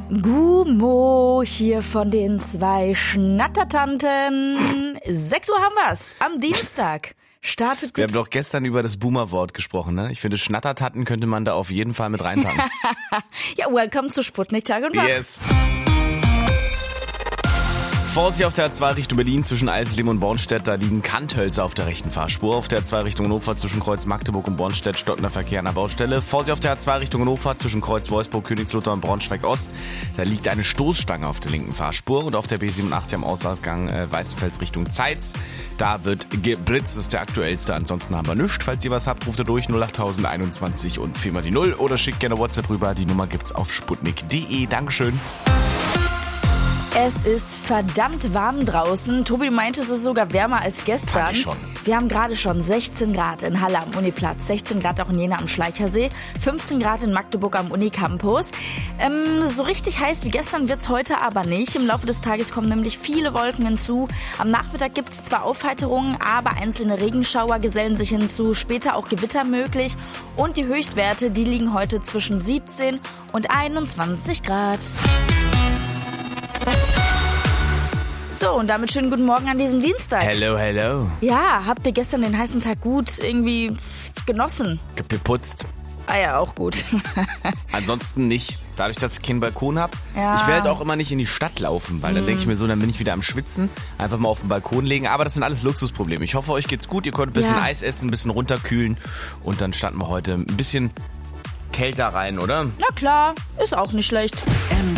Gummo hier von den zwei Schnattertanten. 6 Uhr haben wir's. Am Dienstag. Startet gut. Wir haben doch gestern über das Boomer-Wort gesprochen, ne? Ich finde, Schnattertatten könnte man da auf jeden Fall mit reinpacken. Ja, welcome zu Sputnik Tag und Wach. Yes. Vorsicht auf der A2 Richtung Berlin zwischen Eisleben und Bornstedt, da liegen Kanthölzer auf der rechten Fahrspur. Auf der A2 Richtung Hannover zwischen Kreuz Magdeburg und Bornstedt stockender Verkehr an der Baustelle. Vorsicht auf der A2 Richtung Hannover zwischen Kreuz Wolfsburg, Königslutter und Braunschweig-Ost. Da liegt eine Stoßstange auf der linken Fahrspur. Und auf der B87 am Ausgang Weißenfels Richtung Zeitz. Da wird geblitzt, das ist der aktuellste. Ansonsten haben wir nichts. Falls ihr was habt, ruft ihr durch 08021 und 4 mal die 0 oder schickt gerne WhatsApp rüber. Die Nummer gibt's auf sputnik.de. Dankeschön. Es ist verdammt warm draußen. Tobi, du meintest, es ist sogar wärmer als gestern. Fand ich schon. Wir haben gerade schon 16 Grad in Halle am Uniplatz, 16 Grad auch in Jena am Schleichersee, 15 Grad in Magdeburg am Unicampus. So richtig heiß wie gestern wird's heute aber nicht. Im Laufe des Tages kommen nämlich viele Wolken hinzu. Am Nachmittag gibt's zwar Aufheiterungen, aber einzelne Regenschauer gesellen sich hinzu. Später auch Gewitter möglich. Und die Höchstwerte, die liegen heute zwischen 17 und 21 Grad. So, und damit schönen guten Morgen an diesem Dienstag. Hello, hello. Ja, habt ihr gestern den heißen Tag gut irgendwie genossen? Geputzt. Ah ja, auch gut. Ansonsten nicht. Dadurch, dass ich keinen Balkon habe. Ja. Ich will halt auch immer nicht in die Stadt laufen, weil dann denke ich mir so, dann bin ich wieder am Schwitzen. Einfach mal auf den Balkon legen. Aber das sind alles Luxusprobleme. Ich hoffe, euch geht's gut. Ihr könnt ein bisschen Eis essen, ein bisschen runterkühlen. Und dann standen wir heute ein bisschen kälter rein, oder? Na klar, ist auch nicht schlecht.